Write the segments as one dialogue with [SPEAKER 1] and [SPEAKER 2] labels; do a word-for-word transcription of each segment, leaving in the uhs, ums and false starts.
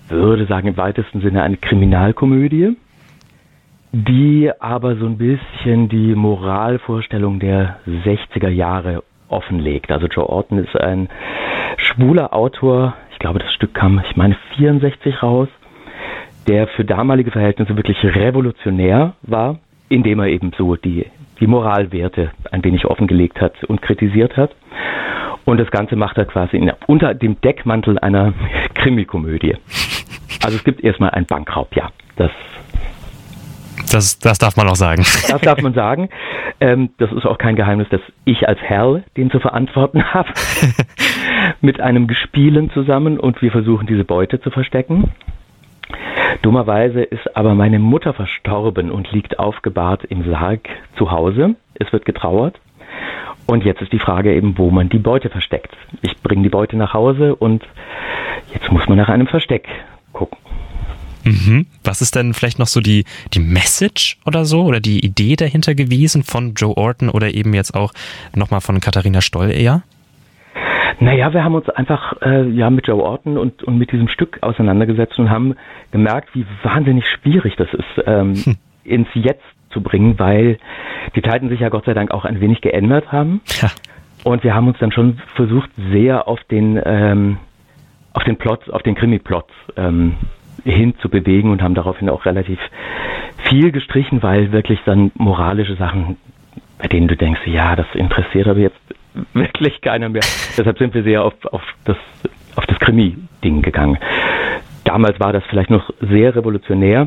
[SPEAKER 1] würde sagen, im weitesten Sinne eine Kriminalkomödie, die aber so ein bisschen die Moralvorstellung der sechziger Jahre offenlegt. Also Joe Orton ist ein schwuler Autor, ich glaube, das Stück kam, ich meine, vierundsechzig raus, der für damalige Verhältnisse wirklich revolutionär war, indem er eben so die, die Moralwerte ein wenig offengelegt hat und kritisiert hat. Und das Ganze macht er quasi in, unter dem Deckmantel einer Krimikomödie. Also es gibt erstmal einen Bankraub, ja. Das,
[SPEAKER 2] das, das darf man auch sagen.
[SPEAKER 1] Das darf man sagen. Ähm, das ist auch kein Geheimnis, dass ich als Herr den zu verantworten habe. Mit einem Gespielen zusammen und wir versuchen, diese Beute zu verstecken. Dummerweise ist aber meine Mutter verstorben und liegt aufgebahrt im Sarg zu Hause. Es wird getrauert. Und jetzt ist die Frage eben, wo man die Beute versteckt. Ich bringe die Beute nach Hause und jetzt muss man nach einem Versteck gucken.
[SPEAKER 2] Mhm. Was ist denn vielleicht noch so die, die Message oder so oder die Idee dahinter gewesen von Joe Orton oder eben jetzt auch nochmal von Katharina Stoll eher?
[SPEAKER 1] Naja, wir haben uns einfach äh, ja mit Joe Orton und, und mit diesem Stück auseinandergesetzt und haben gemerkt, wie wahnsinnig schwierig das ist, ähm, hm. ins Jetzt zu bringen, weil die Zeiten sich ja Gott sei Dank auch ein wenig geändert haben. Ja. Und wir haben uns dann schon versucht, sehr auf den ähm, auf den Plot, auf den Krimi-Plot ähm, hin zu bewegen und haben daraufhin auch relativ viel gestrichen, weil wirklich dann moralische Sachen, bei denen du denkst, ja, das interessiert aber jetzt wirklich keiner mehr. Deshalb sind wir sehr auf, auf das, auf das Krimi-Ding gegangen. Damals war das vielleicht noch sehr revolutionär,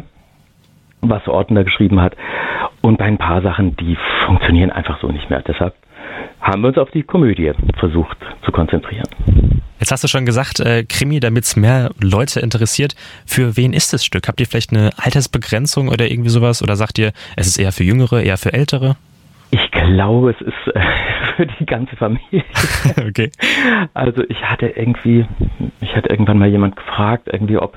[SPEAKER 1] was Orton da geschrieben hat. Und bei ein paar Sachen, die funktionieren einfach so nicht mehr. Deshalb haben wir uns auf die Komödie versucht zu konzentrieren.
[SPEAKER 2] Jetzt hast du schon gesagt, äh, Krimi, damit es mehr Leute interessiert. Für wen ist das Stück? Habt ihr vielleicht eine Altersbegrenzung oder irgendwie sowas? Oder sagt ihr, es ist eher für Jüngere, eher für Ältere?
[SPEAKER 1] Ich glaube, es ist äh, für die ganze Familie.
[SPEAKER 2] Okay.
[SPEAKER 1] Also ich hatte irgendwie, ich hatte irgendwann mal jemand gefragt, irgendwie, ob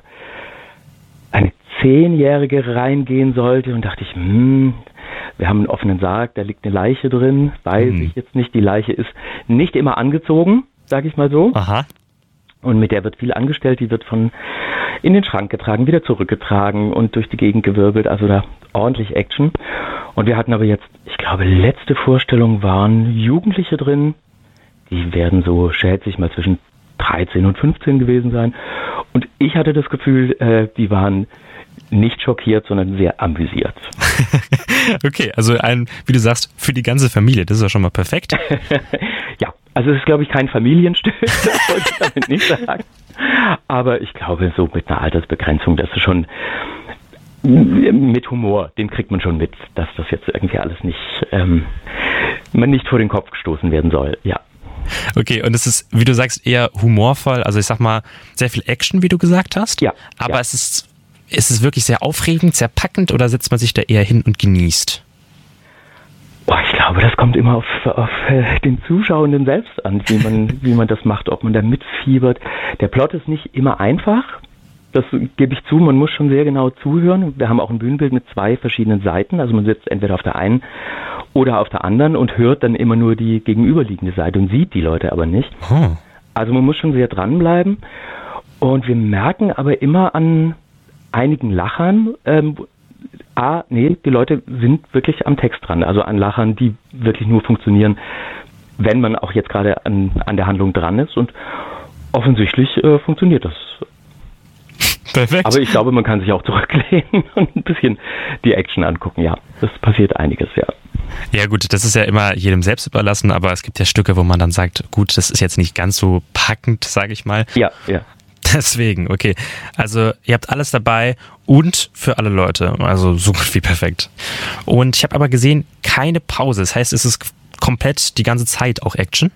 [SPEAKER 1] eine Zehnjährige reingehen sollte und dachte ich, hm, wir haben einen offenen Sarg, da liegt eine Leiche drin, weiß hm. ich jetzt nicht. Die Leiche ist nicht immer angezogen, sage ich mal so.
[SPEAKER 2] Aha.
[SPEAKER 1] Und mit der wird viel angestellt, die wird von in den Schrank getragen, wieder zurückgetragen und durch die Gegend gewirbelt, also da ordentlich Action. Und wir hatten aber jetzt, ich glaube, letzte Vorstellung waren Jugendliche drin, die werden so, schätze ich mal, zwischen dreizehn und fünfzehn gewesen sein. Und ich hatte das Gefühl, äh, die waren nicht schockiert, sondern sehr amüsiert.
[SPEAKER 2] Okay, also ein, wie du sagst, für die ganze Familie, das ist ja schon mal perfekt.
[SPEAKER 1] Ja, also es ist, glaube ich, kein Familienstück, das wollte ich damit nicht sagen. Aber ich glaube, so mit einer Altersbegrenzung, das ist schon mit Humor, den kriegt man schon mit, dass das jetzt irgendwie alles nicht, ähm, man nicht vor den Kopf gestoßen werden soll, ja.
[SPEAKER 2] Okay, und es ist, wie du sagst, eher humorvoll, also ich sag mal, sehr viel Action, wie du gesagt hast.
[SPEAKER 1] Ja.
[SPEAKER 2] Aber
[SPEAKER 1] ja.
[SPEAKER 2] es ist, ist es wirklich sehr aufregend, sehr packend oder setzt man sich da eher hin und genießt?
[SPEAKER 1] Boah, ich glaube, das kommt immer auf, auf äh, den Zuschauenden selbst an, wie man, wie man das macht, ob man da mitfiebert. Der Plot ist nicht immer einfach, das gebe ich zu, man muss schon sehr genau zuhören. Wir haben auch ein Bühnenbild mit zwei verschiedenen Seiten, also man sitzt entweder auf der einen oder auf der anderen und hört dann immer nur die gegenüberliegende Seite und sieht die Leute aber nicht. Oh. Also man muss schon sehr dranbleiben und wir merken aber immer an einigen Lachern, ähm, ah, nee, die Leute sind wirklich am Text dran, also an Lachern, die wirklich nur funktionieren, wenn man auch jetzt gerade an, an der Handlung dran ist und offensichtlich äh, funktioniert das.
[SPEAKER 2] Perfekt.
[SPEAKER 1] Aber ich glaube, man kann sich auch zurücklehnen und ein bisschen die Action angucken, ja. Das passiert einiges, ja.
[SPEAKER 2] Ja gut, das ist ja immer jedem selbst überlassen, aber es gibt ja Stücke, wo man dann sagt, gut, das ist jetzt nicht ganz so packend, sage ich mal.
[SPEAKER 1] Ja, ja.
[SPEAKER 2] Deswegen, okay. Also ihr habt alles dabei und für alle Leute, also so gut wie perfekt. Und ich habe aber gesehen, keine Pause. Das heißt, es ist komplett die ganze Zeit auch Action?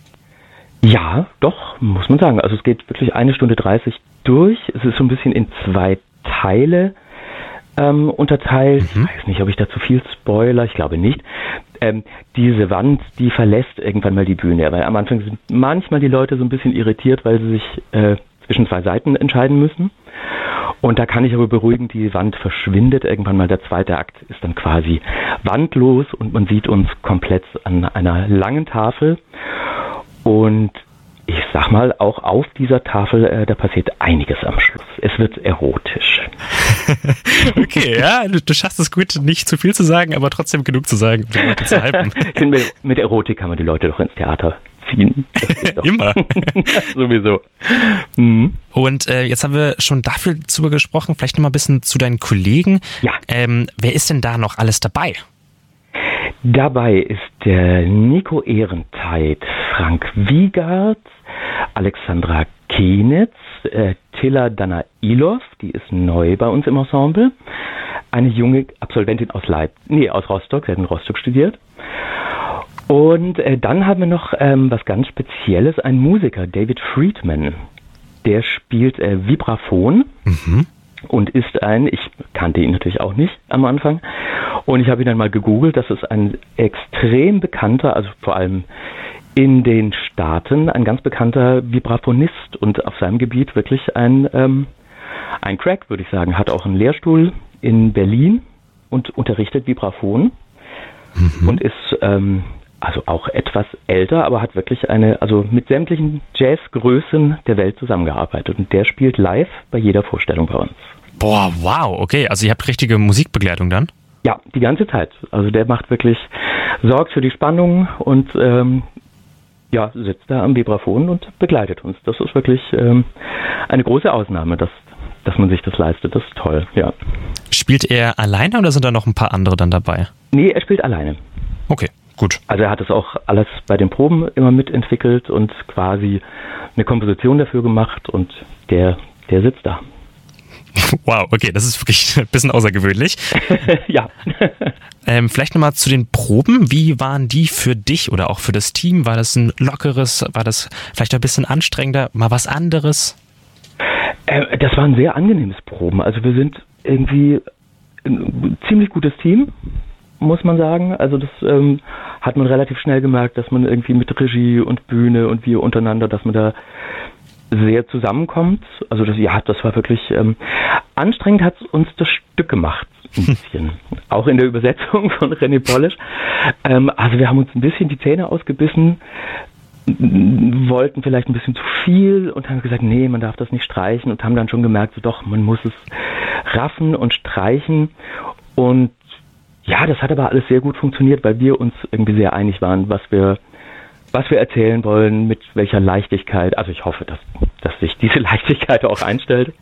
[SPEAKER 1] Ja, doch, muss man sagen. Also es geht wirklich eine Stunde dreißig durch. Es ist so ein bisschen in zwei Teile ähm, unterteilt. Mhm. Ich weiß nicht, ob ich da zu viel spoiler. Ich glaube nicht. Ähm, diese Wand, die verlässt irgendwann mal die Bühne. Weil am Anfang sind manchmal die Leute so ein bisschen irritiert, weil sie sich äh, zwischen zwei Seiten entscheiden müssen. Und da kann ich aber beruhigen, die Wand verschwindet. Irgendwann mal der zweite Akt ist dann quasi wandlos und man sieht uns komplett an einer langen Tafel. Und ich sag mal, auch auf dieser Tafel, äh, da passiert einiges am Schluss. Es wird erotisch.
[SPEAKER 2] Okay, ja, du, du schaffst es gut, nicht zu viel zu sagen, aber trotzdem genug zu sagen, um die Leute zu hypen.
[SPEAKER 1] Ich finde, mit, mit Erotik kann man die Leute doch ins Theater ziehen.
[SPEAKER 2] Immer.
[SPEAKER 1] Sowieso. Mhm.
[SPEAKER 2] Und äh, jetzt haben wir schon dafür zu gesprochen, vielleicht noch mal ein bisschen zu deinen Kollegen.
[SPEAKER 1] Ja.
[SPEAKER 2] Ähm, wer ist denn da noch alles dabei?
[SPEAKER 1] Dabei ist der Nico Ehrentheit, Frank Wiegert, Alexandra Kenitz, äh, Tilla Danailov, die ist neu bei uns im Ensemble, eine junge Absolventin aus Leip- nee, aus Rostock, sie hat in Rostock studiert. Und äh, dann haben wir noch ähm, was ganz Spezielles, ein Musiker, David Friedman, der spielt äh, Vibraphon.
[SPEAKER 2] Mhm.
[SPEAKER 1] Und ist ein, ich kannte ihn natürlich auch nicht am Anfang, und ich habe ihn dann mal gegoogelt, das ist ein extrem bekannter, also vor allem in den Staaten, ein ganz bekannter Vibraphonist und auf seinem Gebiet wirklich ein, ähm, ein Crack, würde ich sagen. Hat auch einen Lehrstuhl in Berlin und unterrichtet Vibraphon mhm. und ist ähm, also auch etwas älter, aber hat wirklich eine, also mit sämtlichen Jazzgrößen der Welt zusammengearbeitet. Und der spielt live bei jeder Vorstellung bei uns.
[SPEAKER 2] Boah, wow, okay. Also ihr habt richtige Musikbegleitung dann?
[SPEAKER 1] Ja, die ganze Zeit. Also der macht wirklich, sorgt für die Spannung und ähm, ja, sitzt da am Vibraphon und begleitet uns. Das ist wirklich ähm, eine große Ausnahme, dass, dass man sich das leistet. Das ist toll, ja.
[SPEAKER 2] Spielt er alleine oder sind da noch ein paar andere dann dabei?
[SPEAKER 1] Nee, er spielt alleine.
[SPEAKER 2] Okay. Gut.
[SPEAKER 1] Also er hat es auch alles bei den Proben immer mitentwickelt und quasi eine Komposition dafür gemacht und der, der sitzt da.
[SPEAKER 2] Wow, okay, das ist wirklich ein bisschen außergewöhnlich.
[SPEAKER 1] Ja.
[SPEAKER 2] ähm, vielleicht nochmal zu den Proben. Wie waren die für dich oder auch für das Team? War das ein lockeres, war das vielleicht ein bisschen anstrengender, mal was anderes?
[SPEAKER 1] Äh, das war ein sehr angenehmes Proben. Also wir sind irgendwie ein ziemlich gutes Team, muss man sagen. Also das ähm, hat man relativ schnell gemerkt, dass man irgendwie mit Regie und Bühne und wir untereinander, dass man da sehr zusammenkommt. Also das, ja, das war wirklich ähm, anstrengend, hat uns das Stück gemacht, ein bisschen. Auch in der Übersetzung von René Polish. Ähm, also wir haben uns ein bisschen die Zähne ausgebissen, wollten vielleicht ein bisschen zu viel und haben gesagt, nee, man darf das nicht streichen, und haben dann schon gemerkt, so doch, man muss es raffen und streichen. Und ja, das hat aber alles sehr gut funktioniert, weil wir uns irgendwie sehr einig waren, was wir, was wir erzählen wollen, mit welcher Leichtigkeit. Also ich hoffe, dass, dass sich diese Leichtigkeit auch einstellt.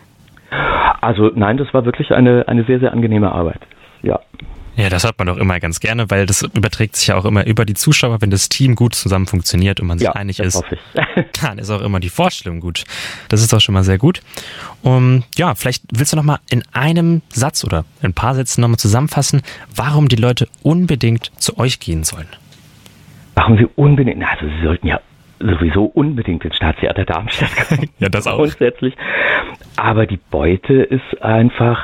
[SPEAKER 1] Also nein, das war wirklich eine, eine sehr, sehr angenehme Arbeit. Ja.
[SPEAKER 2] Ja, das hört man doch immer ganz gerne, weil das überträgt sich ja auch immer über die Zuschauer, wenn das Team gut zusammen funktioniert und man sich
[SPEAKER 1] ja,
[SPEAKER 2] einig
[SPEAKER 1] das
[SPEAKER 2] ist.
[SPEAKER 1] Hoffe ich.
[SPEAKER 2] Dann ist auch immer die Vorstellung gut. Das ist doch schon mal sehr gut. Um, ja, vielleicht willst du noch mal in einem Satz oder in ein paar Sätzen noch mal zusammenfassen, warum die Leute unbedingt zu euch gehen sollen.
[SPEAKER 1] Warum sie unbedingt, also sie sollten ja sowieso unbedingt ins Staatstheater Darmstadt kommen.
[SPEAKER 2] Ja, das auch.
[SPEAKER 1] Grundsätzlich. Aber die Beute ist einfach,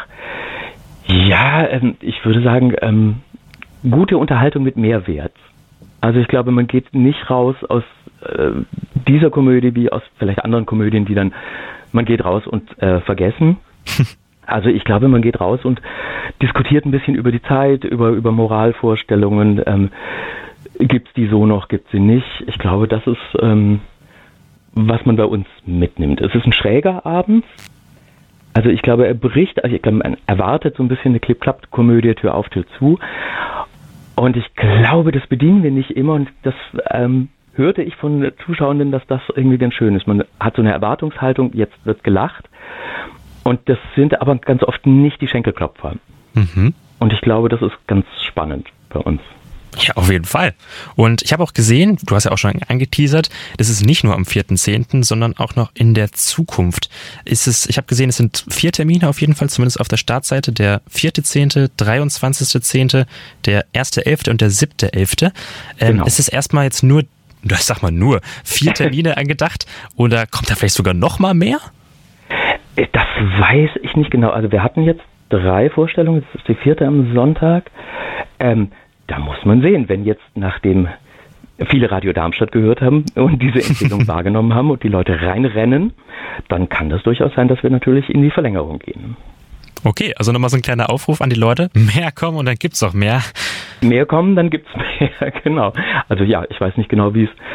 [SPEAKER 1] ja, ähm, ich würde sagen, ähm, gute Unterhaltung mit Mehrwert. Also ich glaube, man geht nicht raus aus äh, dieser Komödie wie aus vielleicht anderen Komödien, die dann, man geht raus und äh, vergessen. Also ich glaube, man geht raus und diskutiert ein bisschen über die Zeit, über, über Moralvorstellungen. Ähm, gibt's die so noch, gibt's sie nicht? Ich glaube, das ist, ähm, was man bei uns mitnimmt. Es ist ein schräger Abend. Also ich glaube, er bricht, also ich glaube, man erwartet so ein bisschen eine Klipp-Klapp-Komödie, Tür auf, Tür zu. Und ich glaube, das bedienen wir nicht immer, und das ähm, hörte ich von Zuschauenden, dass das irgendwie ganz schön ist. Man hat so eine Erwartungshaltung, jetzt wird gelacht. Und das sind aber ganz oft nicht die Schenkelklopfer.
[SPEAKER 2] Mhm.
[SPEAKER 1] Und ich glaube, das ist ganz spannend bei uns.
[SPEAKER 2] Ja, auf jeden Fall. Und ich habe auch gesehen, du hast ja auch schon angeteasert, das ist nicht nur am vierten zehnten, sondern auch noch in der Zukunft. Ist es, ich habe gesehen, es sind vier Termine auf jeden Fall, zumindest auf der Startseite. Der vierte zehnte, dreiundzwanzigste zehnte, der erste elfte und der siebte elfte. Ähm, genau. Ist es erstmal jetzt nur, ich sag mal nur, vier Termine angedacht, oder kommt da vielleicht sogar noch mal mehr?
[SPEAKER 1] Das weiß ich nicht genau. Also wir hatten jetzt drei Vorstellungen, das ist die vierte am Sonntag. Ähm, Da muss man sehen, wenn jetzt, nachdem viele Radio Darmstadt gehört haben und diese Empfehlung wahrgenommen haben und die Leute reinrennen, dann kann das durchaus sein, dass wir natürlich in die Verlängerung gehen.
[SPEAKER 2] Okay, also nochmal so ein kleiner Aufruf an die Leute. Mehr kommen und dann gibt's auch mehr.
[SPEAKER 1] Mehr kommen, dann gibt's mehr, genau. Also ja, ich weiß nicht genau, wie es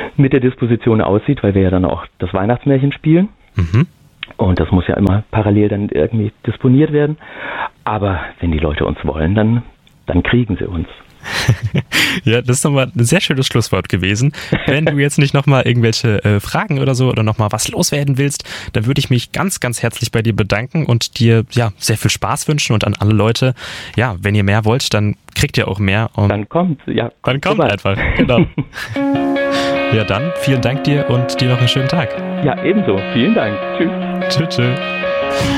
[SPEAKER 1] mit der Disposition aussieht, weil wir ja dann auch das Weihnachtsmärchen spielen. Mhm. Und das muss ja immer parallel dann irgendwie disponiert werden. Aber wenn die Leute uns wollen, dann, dann kriegen sie uns.
[SPEAKER 2] Ja, das ist nochmal ein sehr schönes Schlusswort gewesen. Wenn du jetzt nicht nochmal irgendwelche äh, Fragen oder so oder nochmal was loswerden willst, dann würde ich mich ganz, ganz herzlich bei dir bedanken und dir ja sehr viel Spaß wünschen und an alle Leute, ja, wenn ihr mehr wollt, dann kriegt ihr auch mehr. Und
[SPEAKER 1] dann kommt, ja.
[SPEAKER 2] Dann kommt vorbei. Einfach, genau. Ja, dann vielen Dank dir und dir noch einen schönen Tag.
[SPEAKER 1] Ja, ebenso. Vielen Dank. Tschüss.
[SPEAKER 2] Tschüss, tschüss.